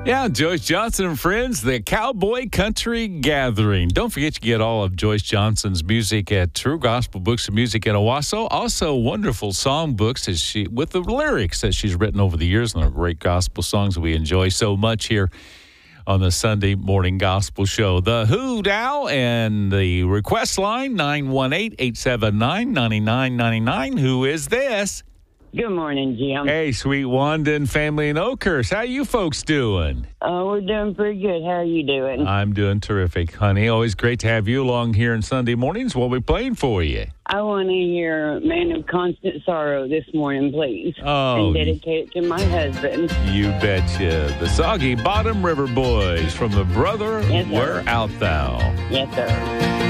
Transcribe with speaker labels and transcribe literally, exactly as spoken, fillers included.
Speaker 1: Yeah, Joyce Johnson and friends, the Cowboy Country Gathering. Don't forget you get all of Joyce Johnson's music at True Gospel Books and Music in Owasso. Also, wonderful song books as she with the lyrics that she's written over the years and the great gospel songs that we enjoy so much here on the Sunday Morning Gospel Show. The Who Now and the request line, nine one eight, eight seven nine, nine nine nine nine. Who is this?
Speaker 2: Good morning, Jim.
Speaker 1: Hey, sweet Wanda and family in Oakhurst. How you folks doing?
Speaker 2: Oh, we're doing pretty good. How are you doing?
Speaker 1: I'm doing terrific, honey. Always great to have you along here on Sunday mornings. What we playing for you?
Speaker 2: I want to hear Man of Constant Sorrow this morning, please.
Speaker 1: Oh.
Speaker 2: And dedicate it to my husband.
Speaker 1: You betcha. The Soggy Bottom River Boys from the Brother
Speaker 2: Yes, sir.
Speaker 1: Where Art Thou?
Speaker 2: Yes, sir.